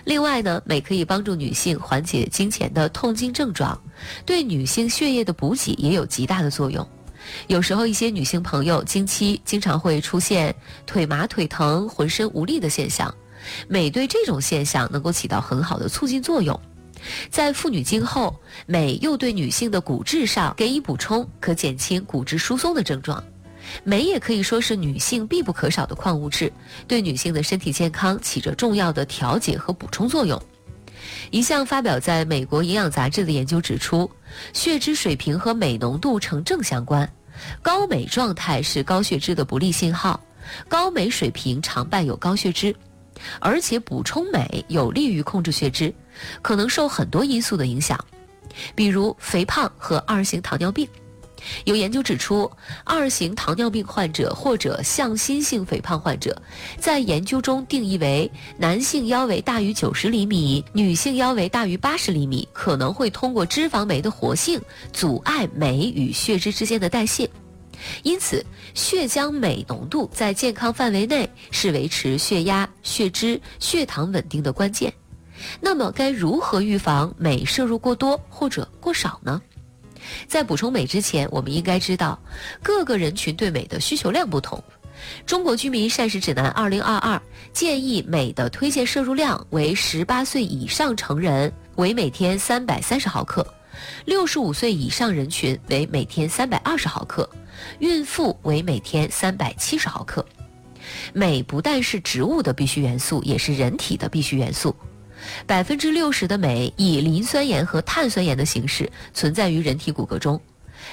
另外呢，镁可以帮助女性缓解经前的痛经症状，对女性血液的补给也有极大的作用。有时候一些女性朋友经期经常会出现腿麻腿疼、浑身无力的现象，镁对这种现象能够起到很好的促进作用。在妇女经后，镁又对女性的骨质上给予补充，可减轻骨质疏松的症状。镁也可以说是女性必不可少的矿物质，对女性的身体健康起着重要的调节和补充作用。一项发表在美国营养杂志的研究指出，血脂水平和镁浓度呈正相关，高镁状态是高血脂的不利信号，高镁水平常伴有高血脂，而且补充镁有利于控制血脂，可能受很多因素的影响，比如肥胖和2型糖尿病。有研究指出，2型糖尿病患者或者向心性肥胖患者，在研究中定义为男性腰围大于90厘米，女性腰围大于80厘米，可能会通过脂肪酶的活性阻碍镁与血脂之间的代谢。因此，血浆镁浓度在健康范围内是维持血压、血脂、血糖稳定的关键。那么，该如何预防镁摄入过多或者过少呢？在补充镁之前，我们应该知道各个人群对镁的需求量不同。中国居民膳食指南2022建议镁的推荐摄入量为18岁以上成人为每天330毫克，65岁以上人群为每天320毫克，孕妇为每天370毫克。镁不但是植物的必需元素，也是人体的必需元素。60%的镁以磷酸盐和碳酸盐的形式存在于人体骨骼中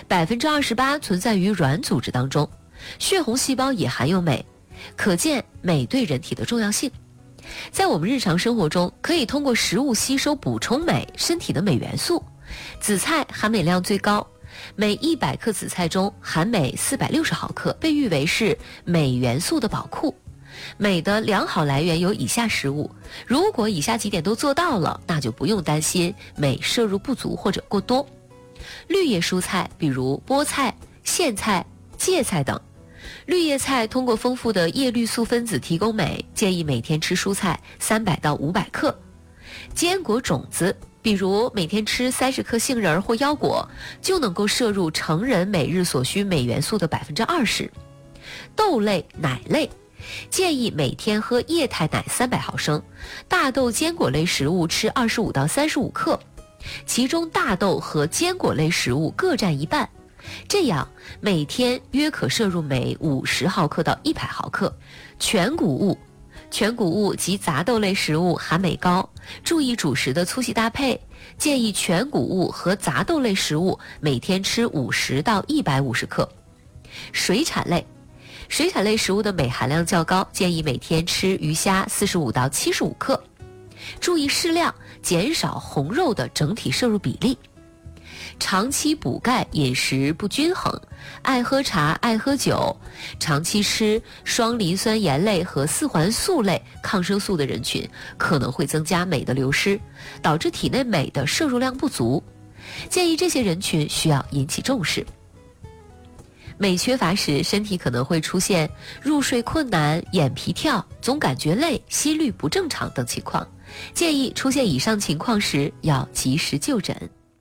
，28%存在于软组织当中，血红细胞也含有镁，可见镁对人体的重要性。在我们日常生活中，可以通过食物吸收补充镁身体的镁元素。紫菜含镁量最高，每100克紫菜中含镁460毫克，被誉为是镁元素的宝库。镁的良好来源有以下食物，如果以下几点都做到了，那就不用担心镁摄入不足或者过多。绿叶蔬菜，比如菠菜、苋菜、芥菜等。绿叶菜通过丰富的叶绿素分子提供镁，建议每天吃蔬菜300到500克。坚果种子，比如每天吃30克杏仁或腰果，就能够摄入成人每日所需镁元素的20%。豆类、奶类，建议每天喝液态奶300毫升，大豆坚果类食物吃25到35克，其中大豆和坚果类食物各占一半，这样每天约可摄入镁50毫克到100毫克。全谷物及杂豆类食物含镁高，注意主食的粗细搭配，建议全谷物和杂豆类食物每天吃50到150克。水产类食物的镁含量较高，建议每天吃鱼虾45到75克，注意适量，减少红肉的整体摄入比例。长期补钙饮食不均衡，爱喝茶、爱喝酒，长期吃双磷酸盐类和4环素类抗生素的人群，可能会增加镁的流失，导致体内镁的摄入量不足。建议这些人群需要引起重视。镁缺乏时，身体可能会出现入睡困难、眼皮跳、总感觉累、心率不正常等情况，建议出现以上情况时要及时就诊。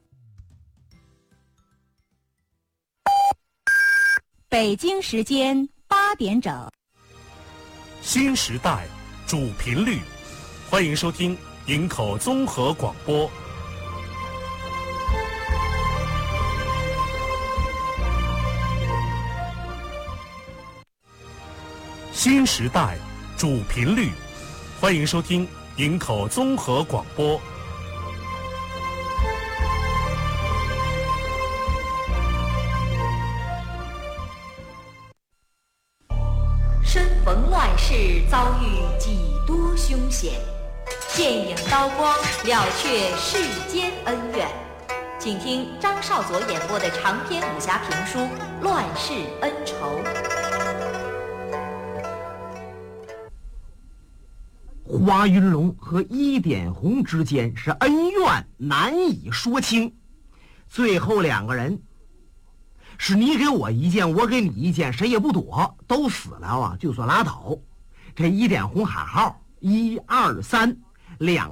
北京时间8点整， 新时代主频率，欢迎收听营口综合广播。新时代主频率，欢迎收听营口综合广播。 身逢乱世，遭遇几多凶险，剑影刀光，了却世间恩怨。请听张少佐演播的长篇武侠评书《乱世恩仇》。 花云龙和一点红之间是恩怨难以说清，最后两个人是你给我一剑，我给你一剑，谁也不躲，都死了啊，就算拉倒。这一点红喊号，1、2、3，两